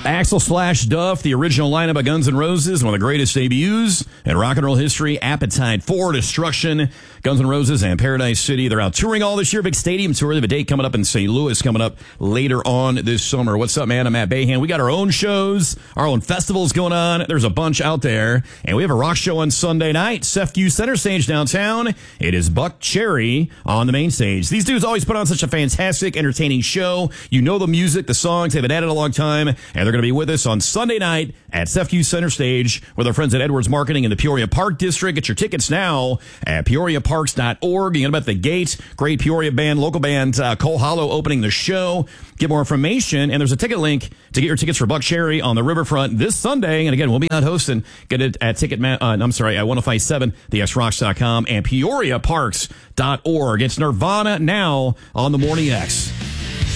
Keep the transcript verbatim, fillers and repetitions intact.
Axl slash Duff, the original lineup of Guns N' Roses, one of the greatest debuts in rock and roll history. Appetite for Destruction, Guns N' Roses and Paradise City. They're out touring all this year, big stadium tour. They have a date coming up in Saint Louis coming up later on this summer. What's up, man? I'm Matt Bahan. We got our own shows, our own festivals going on. There's a bunch out there. And we have a rock show on Sunday night, Sefview Center Stage downtown. It is Buckcherry on the main stage. These dudes always put on such a fantastic, entertaining show. You know the music, the songs. They've been at it a long time. And they're going to be with us on Sunday night at Sefview Center Stage with our friends at Edwards Marketing in the Peoria Park District. Get your tickets now at peoria parks dot org. You get them at the gate. Great Peoria band, local band, uh, Cole Hollow opening the show. Get more information, and there's a ticket link to get your tickets for Buckcherry on the riverfront this Sunday. And again, we'll be out hosting. Get it at Ticket. Uh, I'm sorry, at ten fifty-seven the x rocks dot com and peoria parks dot org. It's Nirvana now on the Morning X.